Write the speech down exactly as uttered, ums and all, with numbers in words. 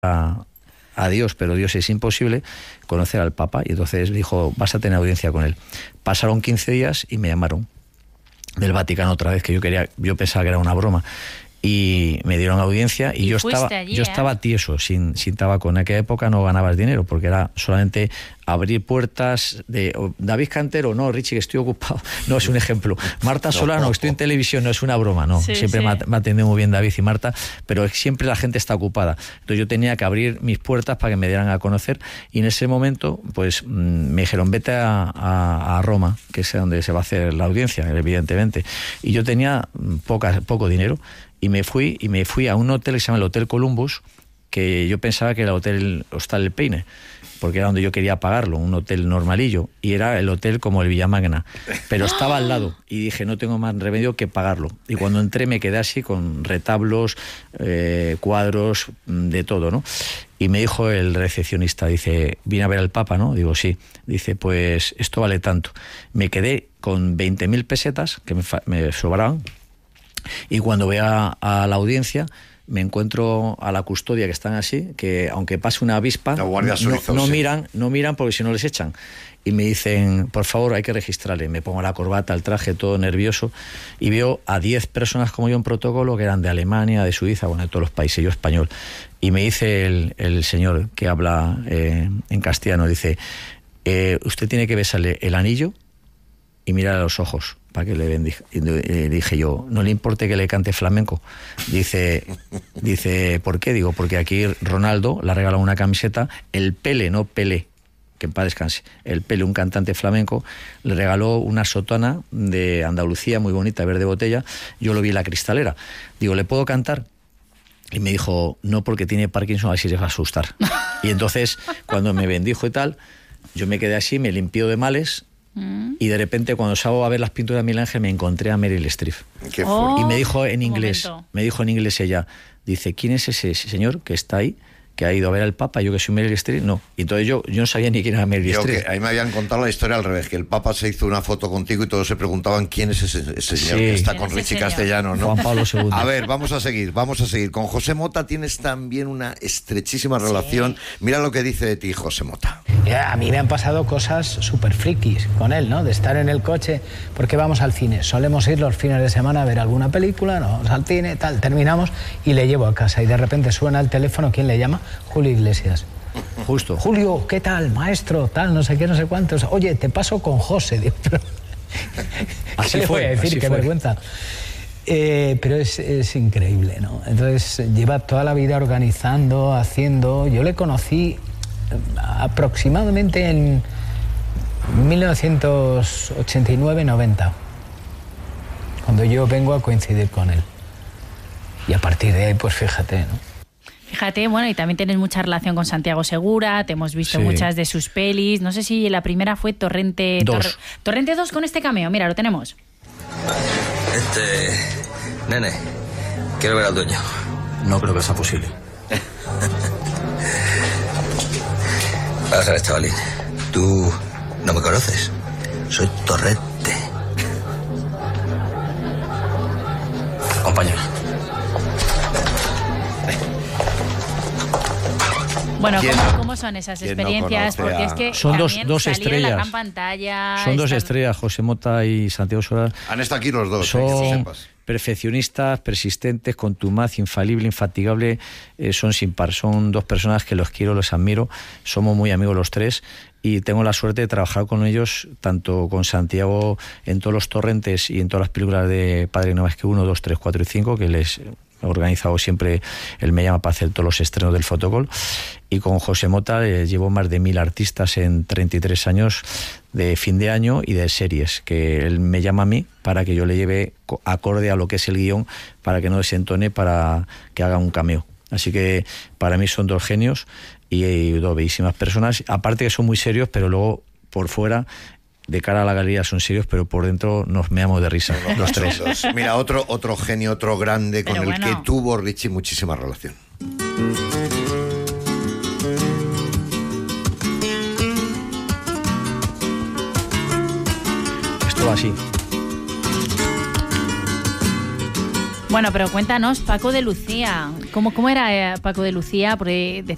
a, a Dios, pero Dios es imposible, conocer al Papa, y entonces dijo, vas a tener audiencia con él. Pasaron quince días y me llamaron del Vaticano otra vez, que yo quería, yo pensaba que era una broma, y me dieron audiencia y, y yo estaba allí, yo ¿eh? estaba tieso, sin, sin tabaco. En aquella época no ganabas dinero, porque era solamente abrir puertas de oh, David Cantero, no, Richie, que estoy ocupado, no, es un ejemplo. Marta no, Solano, que estoy en televisión, no es una broma, no, sí, siempre sí. me, ha, me ha atendido muy bien David y Marta, pero siempre la gente está ocupada. Entonces yo tenía que abrir mis puertas para que me dieran a conocer, y en ese momento pues me dijeron, vete a, a, a Roma, que es donde se va a hacer la audiencia, evidentemente, y yo tenía poca, poco dinero, y me fui y me fui a un hotel que se llama el Hotel Columbus, que yo pensaba que era el Hotel Hostal El Peine, porque era donde yo quería pagarlo, un hotel normalillo, y era el hotel como el Villamagna, pero estaba al lado, y dije, no tengo más remedio que pagarlo. Y cuando entré me quedé así con retablos, eh, cuadros, de todo, ¿no? Y me dijo el recepcionista, dice, ¿viene a ver al Papa, no? Digo, sí. Dice, pues esto vale tanto. Me quedé con veinte mil pesetas, que me, me sobraban, y cuando voy a, a la audiencia me encuentro a la custodia, que están así, que aunque pase una avispa, no, suizos, no sí. miran, no miran porque si no les echan. Y me dicen, por favor, hay que registrarle. Me pongo la corbata, el traje, todo nervioso, y veo a diez personas como yo en protocolo, que eran de Alemania, de Suiza, bueno, de todos los países, yo español. Y me dice el, el señor que habla eh, en castellano, dice, eh, usted tiene que besarle el anillo y mirar a los ojos para que le bendiga. Y dije yo, no le importe que le cante flamenco. Dice, dice, ¿por qué? Digo, porque aquí Ronaldo le ha regalado una camiseta, el Pele, no Pelé, que en paz descanse, el Pele, un cantante flamenco, le regaló una sotana de Andalucía muy bonita, verde botella. Yo lo vi en la cristalera. Digo, ¿le puedo cantar? Y me dijo, no, porque tiene Parkinson, así se va a asustar. Y entonces, cuando me bendijo y tal, yo me quedé así, me limpió de males. Mm. Y de repente, cuando salgo a ver las pinturas de Miguel Ángel, me encontré a Meryl Streep. ¿Qué fue? Y me dijo en inglés, momento. me dijo en inglés ella, dice, ¿quién es ese señor que está ahí, que ha ido a ver al Papa? Yo que soy Meryl Streep, no. Y entonces yo, yo no sabía ni quién era Meryl yo Streep. Que ahí me habían contado la historia al revés, que el Papa se hizo una foto contigo y todos se preguntaban quién es ese, ese señor sí. que está con Richie Castellanos, ¿no? Juan Pablo segundo. A ver, vamos a seguir, vamos a seguir. Con José Mota tienes también una estrechísima relación. Sí. Mira lo que dice de ti, José Mota. A mí me han pasado cosas súper frikis con él, ¿no? De estar en el coche, porque vamos al cine. Solemos ir los fines de semana a ver alguna película, nos vamos al cine, tal, terminamos y le llevo a casa. Y de repente suena el teléfono, ¿quién le llama? Julio Iglesias. Justo. Julio, ¿qué tal, maestro? Tal, no sé qué, no sé cuántos. Oye, te paso con José. Digo, pero... Así ¿Qué fue, le voy a decir? Qué vergüenza. Eh, pero es, es increíble, ¿no? Entonces lleva toda la vida organizando, haciendo. Yo le conocí aproximadamente en mil novecientos ochenta y nueve noventa, cuando yo vengo a coincidir con él. Y a partir de ahí, pues fíjate, ¿no? Fíjate, bueno, y también tienes mucha relación con Santiago Segura, te hemos visto sí. muchas de sus pelis. No sé si la primera fue Torrente dos. Tor, Torrente dos con este cameo, mira, lo tenemos. Este... Nene, quiero ver al dueño. No creo que sea posible. Baja, chavalín. Tú no me conoces. Soy Torrente. Compañero. Bueno, ¿cómo, ¿cómo son esas experiencias? No Porque es que son dos, dos salir estrellas. En la gran pantalla, son dos estar... estrellas, José Mota y Santiago Segura. Han estado aquí los dos. Son eh, que sepas. Perfeccionistas, persistentes, contumaz, infalible, infatigable, eh, son sin par. Son dos personas que los quiero, los admiro. Somos muy amigos los tres. Y tengo la suerte de trabajar con ellos, tanto con Santiago en todos los Torrentes y en todas las películas de Padre No Más Que Uno, Dos, Tres, Cuatro y Cinco, que les he organizado siempre, él me llama para hacer todos los estrenos del Fotocol. Y con José Mota eh, llevo más de mil artistas en treinta y tres años de fin de año y de series, que él me llama a mí para que yo le lleve acorde a lo que es el guión, para que no desentone, para que haga un cameo. Así que para mí son dos genios y, y dos bellísimas personas, aparte que son muy serios, pero luego por fuera, de cara a la galería son serios, pero por dentro nos meamos de risa, los tres. Mira, otro, otro genio, otro grande, con pero el bueno. que tuvo Richie muchísima relación. Esto va así. Bueno, pero cuéntanos, Paco de Lucía. ¿Cómo, cómo era eh, Paco de Lucía? Porque